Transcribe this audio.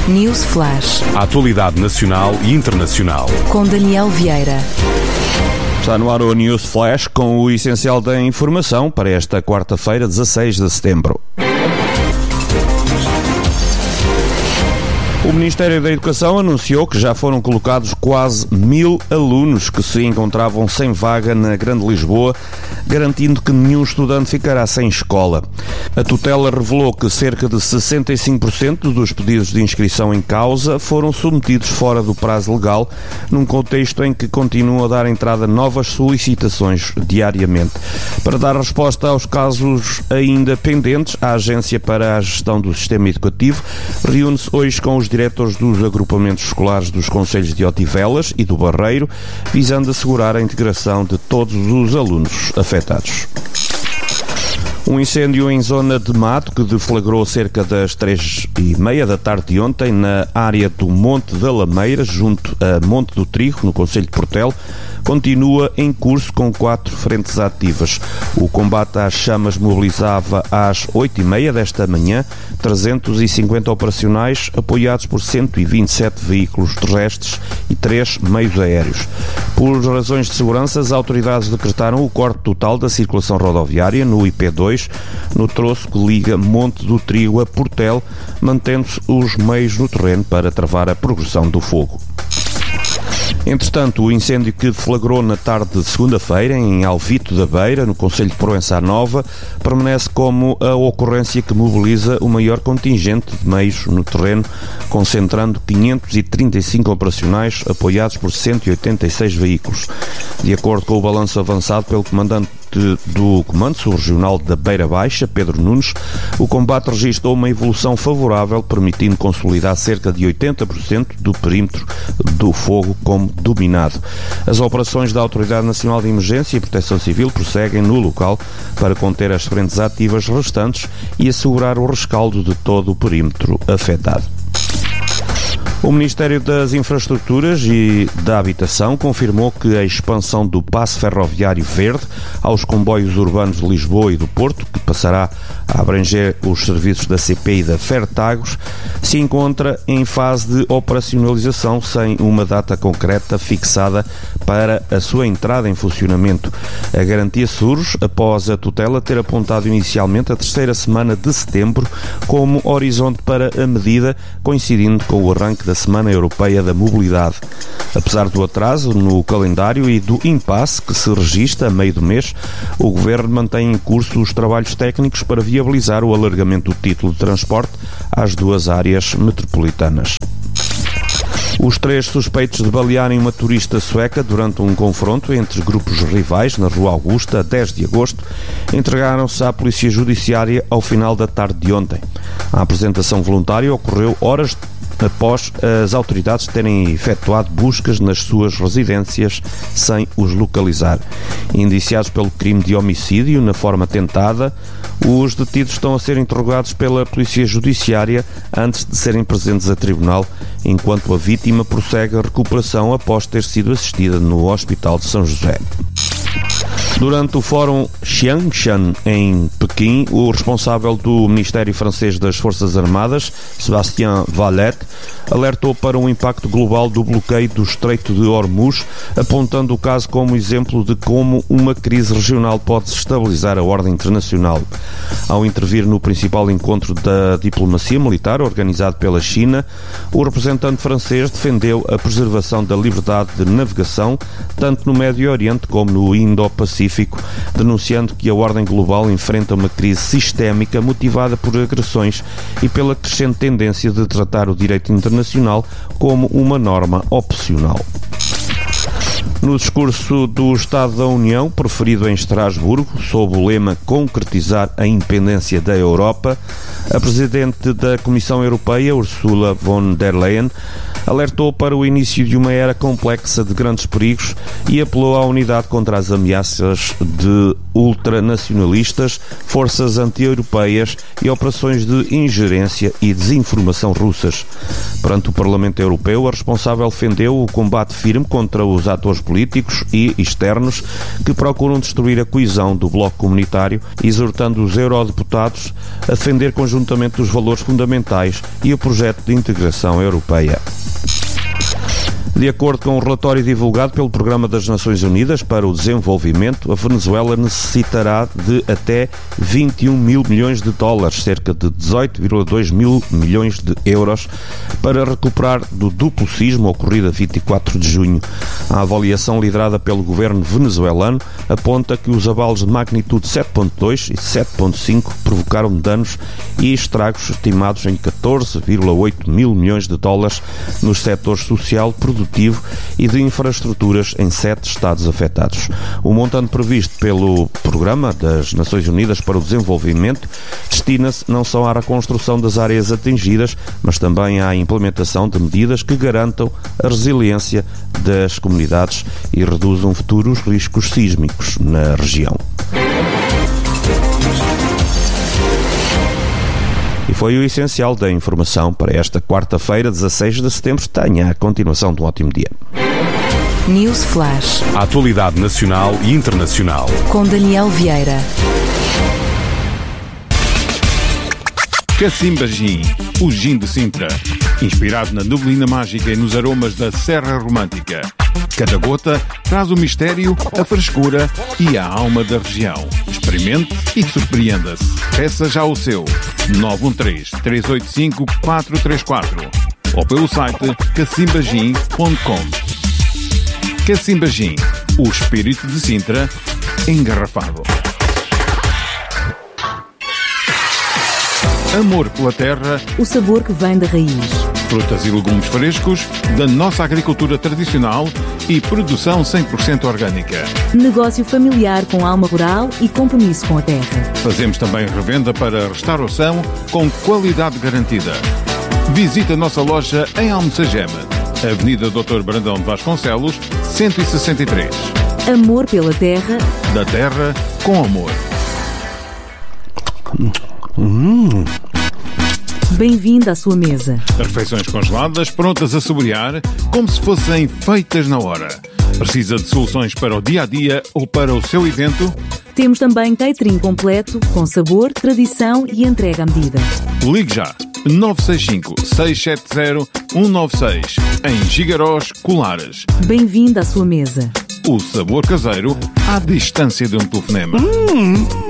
News Flash. A atualidade nacional e internacional. Com Daniel Vieira. Está no ar o News Flash com o essencial da informação para esta quarta-feira, 16 de setembro. O Ministério da Educação anunciou que já foram colocados quase 1000 alunos que se encontravam sem vaga na Grande Lisboa, garantindo que nenhum estudante ficará sem escola. A tutela revelou que cerca de 65% dos pedidos de inscrição em causa foram submetidos fora do prazo legal, num contexto em que continuam a dar entrada novas solicitações diariamente. Para dar resposta aos casos ainda pendentes, a Agência para a Gestão do Sistema Educativo reúne-se hoje com os diretores dos agrupamentos escolares dos concelhos de Odivelas e do Barreiro, visando assegurar a integração de todos os alunos afetados. Um incêndio em zona de mato que deflagrou cerca das 3h30 da tarde de ontem na área do Monte da Lameira, junto a Monte do Trigo, no concelho de Portelo, continua em curso com 4 frentes ativas. O combate às chamas mobilizava às 8h30 desta manhã 350 operacionais apoiados por 127 veículos terrestres e 3 meios aéreos. Por razões de segurança, as autoridades decretaram o corte total da circulação rodoviária no IP2, no troço que liga Monte do Trigo a Portelo, mantendo-se os meios no terreno para travar a progressão do fogo. Entretanto, o incêndio que deflagrou na tarde de segunda-feira em Alvito da Beira, no concelho de Proença Nova, permanece como a ocorrência que mobiliza o maior contingente de meios no terreno, concentrando 535 operacionais apoiados por 186 veículos. De acordo com o balanço avançado pelo comandante do Comando Subregional da Beira Baixa, Pedro Nunes, o combate registrou uma evolução favorável, permitindo consolidar cerca de 80% do perímetro do fogo como dominado. As operações da Autoridade Nacional de Emergência e Proteção Civil prosseguem no local para conter as frentes ativas restantes e assegurar o rescaldo de todo o perímetro afetado. O Ministério das Infraestruturas e da Habitação confirmou que a expansão do passe ferroviário verde aos comboios urbanos de Lisboa e do Porto, que passará a abranger os serviços da CP e da Fertagos, se encontra em fase de operacionalização sem uma data concreta fixada para a sua entrada em funcionamento. A garantia surge após a tutela ter apontado inicialmente a terceira semana de setembro como horizonte para a medida, coincidindo com o arranque da Semana Europeia da Mobilidade. Apesar do atraso no calendário e do impasse que se registra a meio do mês, o Governo mantém em curso os trabalhos técnicos para viabilizar o alargamento do título de transporte às 2 áreas metropolitanas. Os 3 suspeitos de balearem uma turista sueca durante um confronto entre grupos rivais na Rua Augusta, a 10 de agosto, entregaram-se à Polícia Judiciária ao final da tarde de ontem. A apresentação voluntária ocorreu horas após as autoridades terem efetuado buscas nas suas residências sem os localizar. Indiciados pelo crime de homicídio na forma tentada, os detidos estão a ser interrogados pela Polícia Judiciária antes de serem presentes a tribunal, enquanto a vítima prossegue a recuperação após ter sido assistida no Hospital de São José. Durante o Fórum Xiangshan em Pequim, o responsável do Ministério Francês das Forças Armadas, Sébastien Valette, alertou para um impacto global do bloqueio do Estreito de Hormuz, apontando o caso como exemplo de como uma crise regional pode desestabilizar a ordem internacional. Ao intervir no principal encontro da diplomacia militar organizado pela China, o representante francês defendeu a preservação da liberdade de navegação tanto no Médio Oriente como no Indo-Pacífico, denunciando que a ordem global enfrenta uma crise sistémica motivada por agressões e pela crescente tendência de tratar o direito internacional como uma norma opcional. No discurso do Estado da União, proferido em Estrasburgo, sob o lema "Concretizar a independência da Europa", a Presidente da Comissão Europeia, Ursula von der Leyen, alertou para o início de uma era complexa de grandes perigos e apelou à unidade contra as ameaças de ultranacionalistas, forças anti-europeias e operações de ingerência e desinformação russas. Perante o Parlamento Europeu, a responsável defendeu o combate firme contra os atores políticos e externos que procuram destruir a coesão do bloco comunitário, exortando os eurodeputados a defender conjuntamente os valores fundamentais e o projeto de integração europeia. De acordo com um relatório divulgado pelo Programa das Nações Unidas para o Desenvolvimento, a Venezuela necessitará de até 21 mil milhões de dólares, cerca de 18,2 mil milhões de euros, para recuperar do duplo sismo ocorrido a 24 de junho. A avaliação liderada pelo governo venezuelano aponta que os abalos de magnitude 7.2 e 7.5 provocaram danos e estragos estimados em 14,8 mil milhões de dólares nos setores social, produtivo e de infraestruturas em 7 estados afetados. O montante previsto pelo Programa das Nações Unidas para o Desenvolvimento destina-se não só à reconstrução das áreas atingidas, mas também à implementação de medidas que garantam a resiliência das comunidades e reduzam futuros riscos sísmicos na região. E foi o essencial da informação para esta quarta-feira, 16 de setembro. Tenha a continuação de um ótimo dia. News Flash. A atualidade nacional e internacional. Com Daniel Vieira. Cacimba Gin, o gin de Sintra. Inspirado na neblina mágica e nos aromas da Serra Romântica. Cada gota traz o mistério, a frescura e a alma da região. Experimente e surpreenda-se. Peça já o seu. 913-385-434 ou pelo site cacimbagin.com. Cacimba Gin, o espírito de Sintra engarrafado. Amor pela terra, O sabor que vem da raiz. frutas e legumes frescos, da nossa agricultura tradicional e produção 100% orgânica. Negócio familiar com alma rural e compromisso com a terra. Fazemos também revenda para restauração com qualidade garantida. Visite a nossa loja em Almocegeme, Avenida Dr. Brandão de Vasconcelos, 163. Amor pela terra. Da terra com amor. Bem-vindo à sua mesa. Refeições congeladas prontas a saborear como se fossem feitas na hora. Precisa de soluções para o dia-a-dia ou para o seu evento? Temos também catering completo, com sabor, tradição e entrega à medida. Ligue já 965-670-196 em Gigarós, Colares. Bem-vindo à sua mesa. O sabor caseiro à distância de um telefonema.